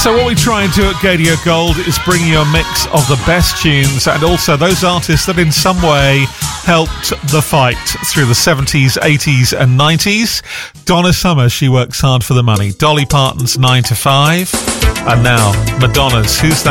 So what we try and do at Gadio Gold is bring you a mix of the best tunes and also those artists that in some way helped the fight through the 70s, 80s and 90s. Donna Summer, She Works Hard for the Money. Dolly Parton's 9 to 5. And now, Madonna's Who's That